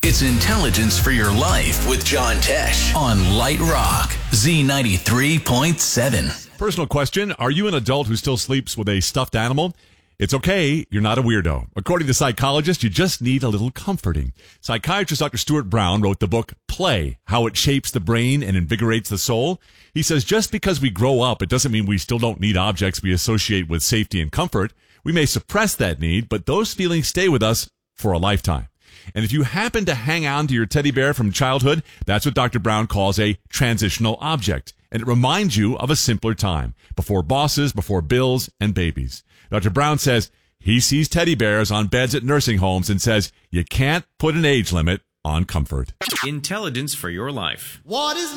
It's Intelligence for Your Life with John Tesh on Light Rock, Z93.7. Personal question. Are you an adult who still sleeps with a stuffed animal? It's okay. You're not a weirdo. According to psychologists, you just need a little comforting. Psychiatrist Dr. Stuart Brown wrote the book Play, How It Shapes the Brain and Invigorates the Soul. He says just because we grow up, it doesn't mean we still don't need objects we associate with safety and comfort. We may suppress that need, but those feelings stay with us for a lifetime. And if you happen to hang on to your teddy bear from childhood, that's what Dr. Brown calls a transitional object. And it reminds you of a simpler time, before bosses, before bills, and babies. Dr. Brown says he sees teddy bears on beds at nursing homes and says you can't put an age limit on comfort. Intelligence for Your Life. What is